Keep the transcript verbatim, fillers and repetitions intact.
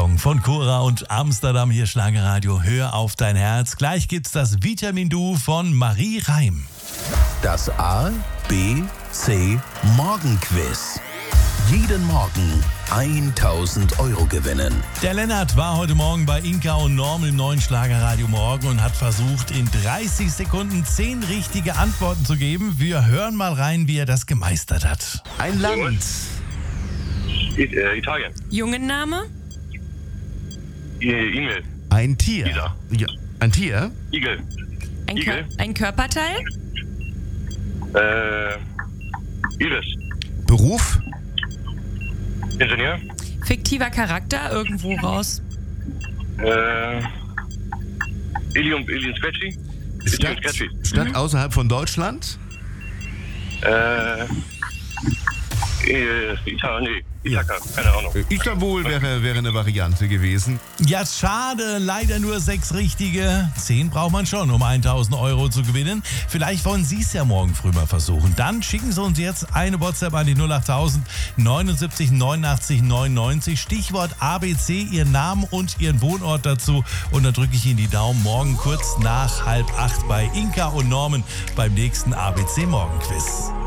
Song von Cora und Amsterdam, hier Schlagerradio. Hör auf dein Herz. Gleich gibt's das Vitamin Du von Marie Reim. Das A, B, C Morgenquiz. Jeden Morgen tausend Euro gewinnen. Der Lennart war heute Morgen bei Inka und Norm im neuen Schlagerradio Morgen und hat versucht, in dreißig Sekunden zehn richtige Antworten zu geben. Wir hören mal rein, wie er das gemeistert hat. Ein Land. I- äh, Italien. Jungenname? I- E-Mail. Ein Tier. Lisa. Ja, ein Tier? Igel. Ein, Igel. Kör ein Körperteil? Äh, Iris. Beruf? Ingenieur. Fiktiver Charakter? Irgendwo raus? Äh, Ilium, Ilium Scratchy. Ilium Stadt, Scratchy. Stadt außerhalb von Deutschland? Äh, äh, Italien, nee, Ithaka, keine Ahnung. Istanbul wäre, wäre eine Variante gewesen. Ja, schade, leider nur sechs richtige. Zehn braucht man schon, um tausend Euro zu gewinnen. Vielleicht wollen Sie es ja morgen früh mal versuchen. Dann schicken Sie uns jetzt eine WhatsApp an die null achttausend neunundsiebzig neunundachtzig neunundneunzig. Stichwort A B C, Ihren Namen und Ihren Wohnort dazu. Und dann drücke ich Ihnen die Daumen morgen kurz nach halb acht bei Inka und Norman beim nächsten A B C Morgenquiz.